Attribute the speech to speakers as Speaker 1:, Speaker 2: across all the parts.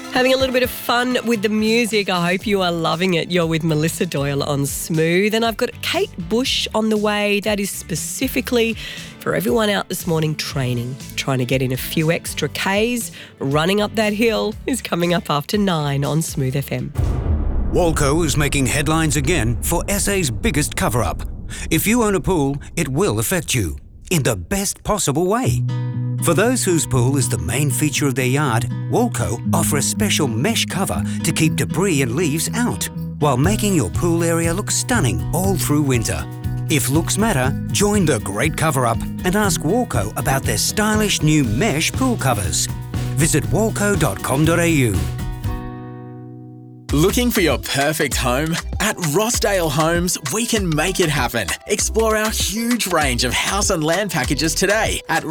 Speaker 1: Having a little bit of fun with the music. I hope you are loving it. You're with Melissa Doyle on Smooth. And I've got Kate Bush on the way. That is specifically for everyone out this morning training, trying to get in a few extra Ks. Running up that hill is coming up after 9 on Smooth FM.
Speaker 2: Walco is making headlines again for SA's biggest cover-up. If you own a pool, it will affect you in the best possible way. For those whose pool is the main feature of their yard, Walco offer a special mesh cover to keep debris and leaves out, while making your pool area look stunning all through winter. If looks matter, join the great cover-up and ask Walco about their stylish new mesh pool covers. Visit walco.com.au.
Speaker 3: Looking for your perfect home? At Rossdale Homes, we can make it happen. Explore our huge range of house and land packages today at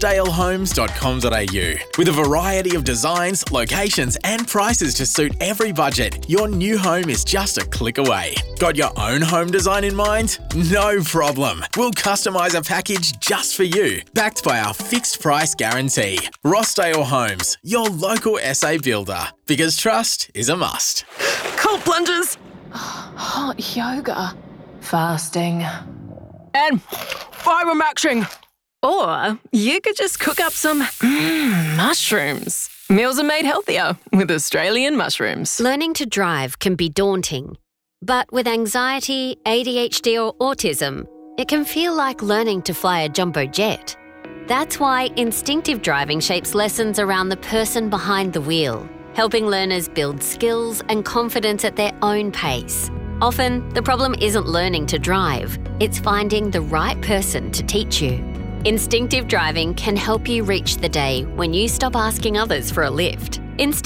Speaker 3: rossdalehomes.com.au. With a variety of designs, locations and prices to suit every budget, your new home is just a click away. Got your own home design in mind? No problem. We'll customise a package just for you, backed by our fixed price guarantee. Rossdale Homes, your local SA builder. Because trust is a must.
Speaker 4: Cold plunges.
Speaker 5: Hot yoga. Fasting.
Speaker 4: And fibre maxing. Or you could just cook up some mushrooms. Meals are made healthier with Australian mushrooms.
Speaker 6: Learning to drive can be daunting. But with anxiety, ADHD or autism, it can feel like learning to fly a jumbo jet. That's why instinctive driving shapes lessons around the person behind the wheel, helping learners build skills and confidence at their own pace. Often, the problem isn't learning to drive, it's finding the right person to teach you. Instinctive driving can help you reach the day when you stop asking others for a lift.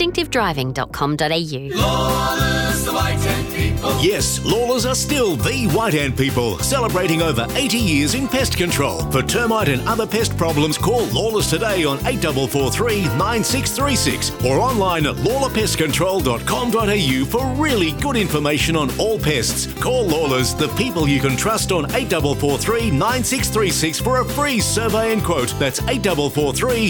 Speaker 6: Instinctivedriving.com.au.
Speaker 7: Lawlers, the white ant people. Yes, Lawlers are still the white ant people, celebrating over 80 years in pest control. For termite and other pest problems, call Lawlers today on 8443 9636 or online at lawlerpestcontrol.com.au for really good information on all pests. Call Lawlers, the people you can trust, on 8443 9636 for a free survey and quote. That's 8443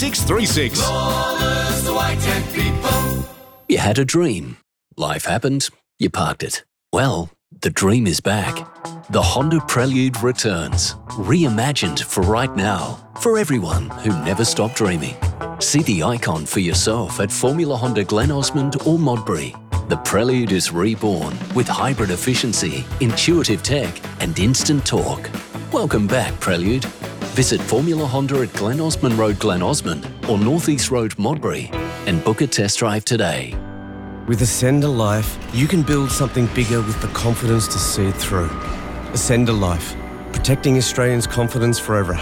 Speaker 7: 9636.
Speaker 8: Lawlers, the white ant people. You had a dream. Life happened. You parked it. Well, the dream is back. The Honda Prelude returns. Reimagined for right now. For everyone who never stopped dreaming. See the icon for yourself at Formula Honda Glen Osmond or Modbury. The Prelude is reborn with hybrid efficiency, intuitive tech and instant torque. Welcome back, Prelude. Visit Formula Honda at Glen Osmond Road, Glen Osmond or North East Road, Modbury and book a test drive today.
Speaker 9: With Ascender Life, you can build something bigger with the confidence to see it through. Ascender Life, protecting Australians' confidence for over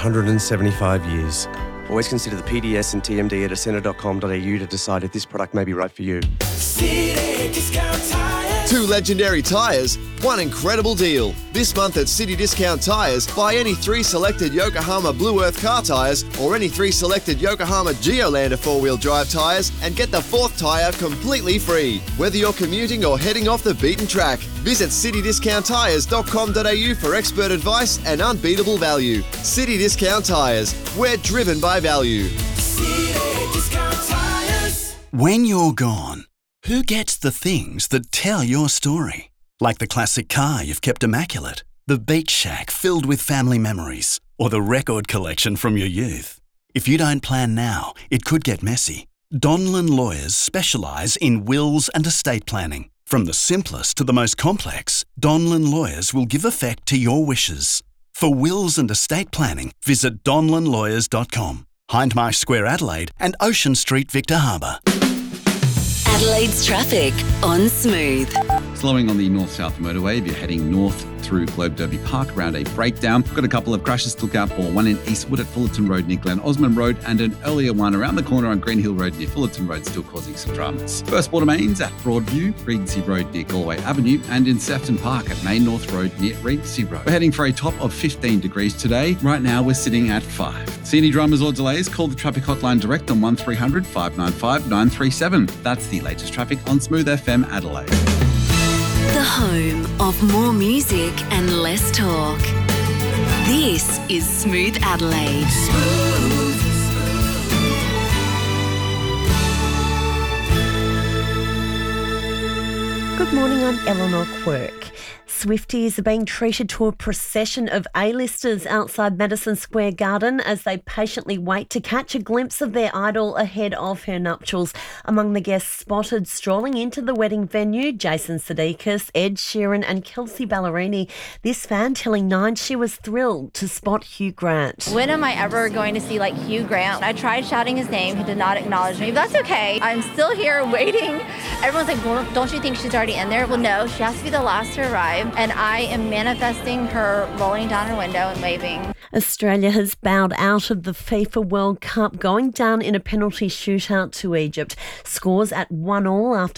Speaker 9: 175 years. Always consider the PDS and TMD at ascender.com.au to decide if this product may be right for you.
Speaker 10: City Discount Tires. 2 legendary tyres, 1 incredible deal. This month at City Discount Tyres, buy any 3 selected Yokohama Blue Earth car tyres or any 3 selected Yokohama Geolander 4-wheel drive tyres and get the 4th tyre completely free. Whether you're commuting or heading off the beaten track, visit citydiscounttyres.com.au for expert advice and unbeatable value. City Discount Tyres, we're driven by value.
Speaker 7: City Discount Tyres. When you're gone, who gets the things that tell your story? Like the classic car you've kept immaculate, the beach shack filled with family memories, or the record collection from your youth. If you don't plan now, it could get messy. Donlan Lawyers specialise in wills and estate planning. From the simplest to the most complex, Donlan Lawyers will give effect to your wishes. For wills and estate planning, visit donlanlawyers.com. Hindmarsh Square, Adelaide and Ocean Street, Victor Harbour.
Speaker 11: Adelaide's traffic on Smooth.
Speaker 12: Slowing on the north-south motorway if you're heading north through Globe Derby Park around a breakdown. Got a couple of crashes to look out for, one in Eastwood at Fullerton Road near Glen Osmond Road and an earlier one around the corner on Green Hill Road near Fullerton Road, still causing some dramas. First Water Mains at Broadview, Regency Road near Galway Avenue and in Sefton Park at Main North Road near Regency Road. We're heading for a top of 15 degrees today. Right now we're sitting at 5. See any dramas or delays? Call the traffic hotline direct on 1300 595 937. That's the latest traffic on Smooth FM Adelaide.
Speaker 11: The home of more music and less talk. This is Smooth Adelaide.
Speaker 13: Good morning, I'm Eleanor Quirk. Swifties are being treated to a procession of A-listers outside Madison Square Garden as they patiently wait to catch a glimpse of their idol ahead of her nuptials. Among the guests spotted strolling into the wedding venue, Jason Sudeikis, Ed Sheeran and Kelsey Ballerini. This fan telling Nine she was thrilled to spot Hugh Grant.
Speaker 14: When am I ever going to see Hugh Grant? I tried shouting his name. He did not acknowledge me, but that's okay. I'm still here waiting. Everyone's like, well, don't you think she's already in there? Well, no, she has to be the last to arrive. And I am manifesting her rolling down her window and waving.
Speaker 13: Australia has bowed out of the FIFA World Cup, going down in a penalty shootout to Egypt. Scores at 1-1 after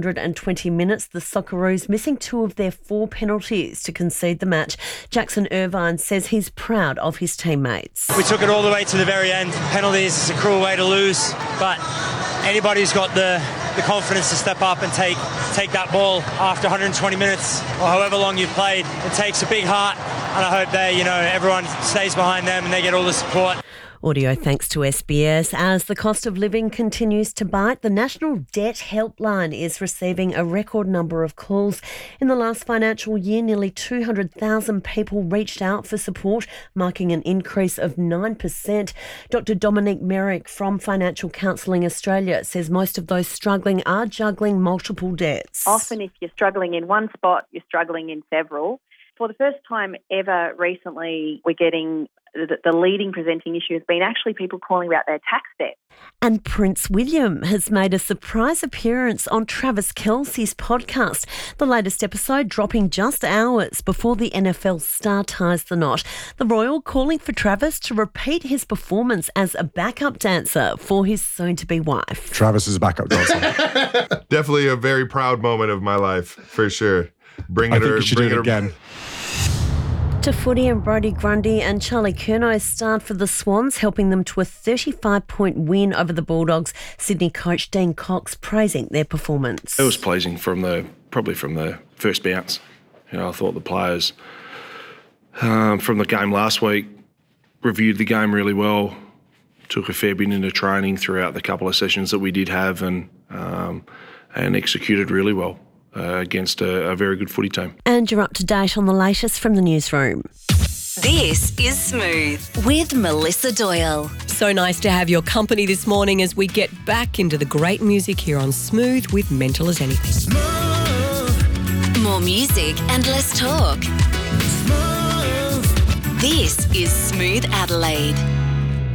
Speaker 13: 120 minutes. The Socceroos missing 2 of their 4 penalties to concede the match. Jackson Irvine says he's proud of his teammates.
Speaker 15: We took it all the way to the very end. Penalties is a cruel way to lose, but anybody who's got the confidence to step up and take that ball after 120 minutes or however long you've played, it takes a big heart, and I hope everyone stays behind them and they get all the support.
Speaker 13: Audio thanks to SBS. As the cost of living continues to bite, the National Debt Helpline is receiving a record number of calls. In the last financial year, nearly 200,000 people reached out for support, marking an increase of 9%. Dr Dominique Merrick from Financial Counselling Australia says most of those struggling are juggling multiple debts.
Speaker 16: Often if you're struggling in one spot, you're struggling in several. For the first time ever recently, we're getting the leading presenting issue has been actually people calling about their tax debt.
Speaker 13: And Prince William has made a surprise appearance on Travis Kelce's podcast. The latest episode dropping just hours before the NFL star ties the knot. The Royal calling for Travis to repeat his performance as a backup dancer for his soon-to-be wife.
Speaker 17: Travis is a backup dancer. Definitely a very proud moment of my life, for sure.
Speaker 9: I think you should do it again.
Speaker 13: To footy, and Brodie Grundy and Charlie Curnow start for the Swans, helping them to a 35-point win over the Bulldogs. Sydney coach Dean Cox praising their performance.
Speaker 18: It was pleasing probably from the first bounce. I thought the players from the game last week reviewed the game really well, took a fair bit into training throughout the couple of sessions that we did have, and executed really well. Against a very good footy team.
Speaker 13: And you're up to date on the latest from the newsroom.
Speaker 11: This is Smooth with Melissa Doyle.
Speaker 1: So nice to have your company this morning as we get back into the great music here on Smooth with Mental as Anything.
Speaker 11: Smooth. More music and less talk. Smooth. This is Smooth Adelaide.